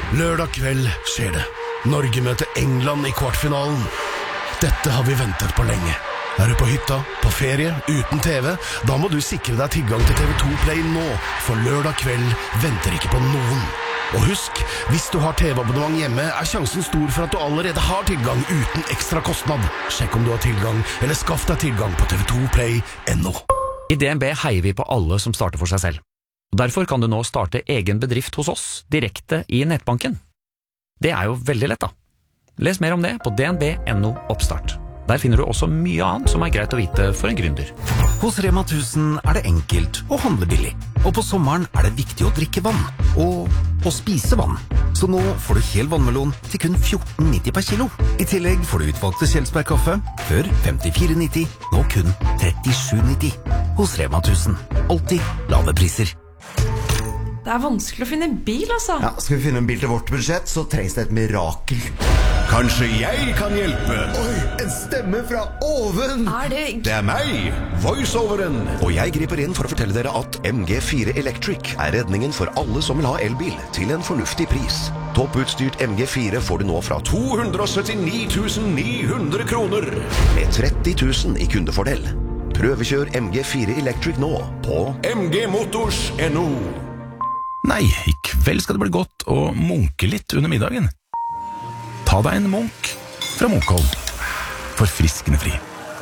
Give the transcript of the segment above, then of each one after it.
Lørdag kveld skjer det. Norge møter England i kvartfinalen. Dette har vi ventet på lenge. Er du på hytta, på ferie, uten TV? Da må du sikre deg tilgang til TV2 Play nå, for lørdag kveld venter ikke på noen. Og husk, hvis du har TV-abonnement hjemme, er sjansen stor for at du allerede har tilgang uten ekstra kostnad. Sjekk om du har tilgang, eller skaff deg tilgang på tv2play.no. I DNB heier vi på alle som starter for seg selv. Derfor kan du nå starte egen bedrift hos oss, direkte i nettbanken. Det er jo veldig lett da. Les mer om det på dnb.no oppstart. Der finner du også mye annet som er greit å vite for en gründer. Hos Rema 1000 er det enkelt å handle billig. Og på sommeren er det viktig å drikke vann. Og å spise vann. Så nå får du hel vannmelon til kun 14,90 per kilo. I tillegg får du utvalgte Kjelsberg kaffe, før 54,90, nå kun 37,90. Hos Rema 1000. Alltid lave priser. Det er vanskelig å finne bil, altså. Ja, skal vi finne en bil til vårt budsjett, så trengs det et mirakel. Kanskje jeg kan hjelpe? Oi, en stemme fra oven! Det er meg, voiceoveren. Og jeg griper inn for å fortelle dere at MG4 Electric er redningen for alle som vil ha elbil til en fornuftig pris. Topputstyrt MG4 får du nå fra 279 900 kroner. med 30 000 i kundefordel. Prøvekjør MG4 Electric nå på mgmotors.no. Nei, i kveld skal det bli godt å munke litt under middagen. Ta deg en munk fra Munkholm. Forfriskende fri.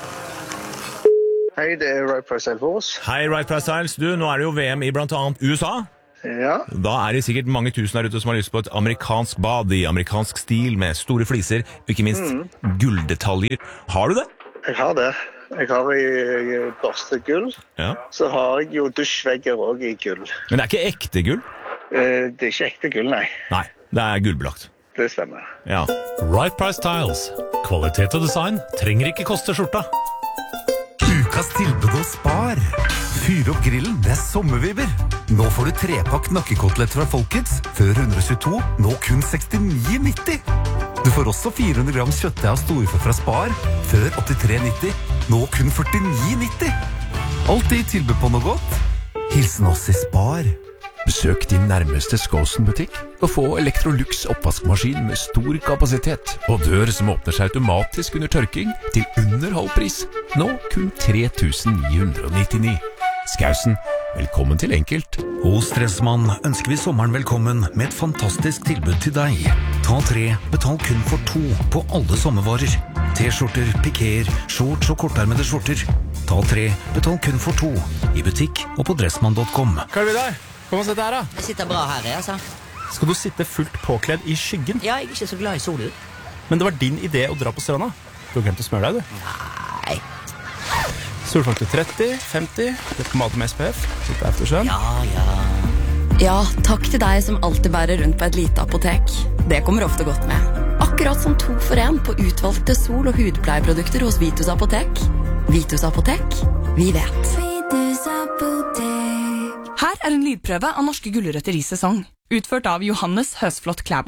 Hei, det er Right Price Styles. Hei, Right Price Styles. Du, nå er det jo VM i blant annet USA. Ja. Da er det sikkert mange tusen der ute som har lyst på et amerikansk bad i amerikansk stil med store fliser, og ikke minst gulldetaljer. Har du det? Jeg har det. Jeg har i børstegull. Ja. Så har jeg jo dusjvegger også i gull. Men det er ikke ekte gull? Det er ikke ekte gull, nei. Nei, det er gullbelagt. Det stemmer. Ja. Right Price Tiles. Kvalitet og design trenger ikke koste skjorta. Ukas tilbud hos Spar. Fyr opp grillen med sommervibber. Nå får du 3-pakk nakkekotelett fra Folkets, før 122, nå kun 69,90. Du får også 400 gram kjøttdeig av storfe fra Spar, før 83,90, nå kun 49,90. Alltid tilbud på noe godt. Hilsen oss i Spar. Besøk din nærmeste Skåsen-butikk og få Electrolux oppvaskmaskin med stor kapasitet og dør som åpner seg automatisk under tørking til under halv pris. Nå kun 3.999. Skausen, velkommen til Enkelt. Hos Dressmann ønsker vi sommeren velkommen med et fantastisk tilbud til deg. Ta 3, betal kun for 2 på alle sommervarer. T-skjorter, pikéer, shorts og kortermede skjorter. Ta 3, betal kun for 2 i butikk og på dressmann.com. Hva er det der? Kom og sett her da. Jeg sitter bra her, altså. Skal du sitte fullt påkledd i skyggen? Ja, jeg er ikke så glad i solen. Men det var din idé å dra på stranda. Du har glemt å smøre deg, du. Nei. Solfaktor 30, 50, litt pomade med SPF, litt aftersun. Ja, takk til deg som alltid bærer rundt på et lite apotek. Det kommer ofte godt med. Akkurat som 2 for 1 på utvalgte sol- og hudpleieprodukter hos Vitus Apotek. Vitus Apotek, vi vet. Vitus Apotek. Her er en lydprøve av norske gulrøtter i sesong, utført av Johannes Høsflot Klæbo.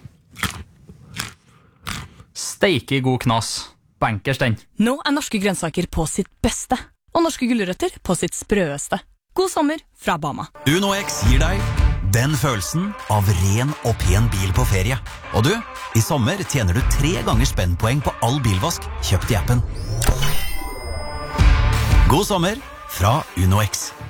Steike god knas. Bankers den. Nå er norske grønnsaker på sitt beste, og norske gulrøtter på sitt sprøeste. God sommer fra Bama. UnoX gir deg den følelsen av ren og pen bil på ferie. Og du, i sommer tjener du 3 ganger spennpoeng på all bilvask kjøpt i appen. God sommer fra UnoX.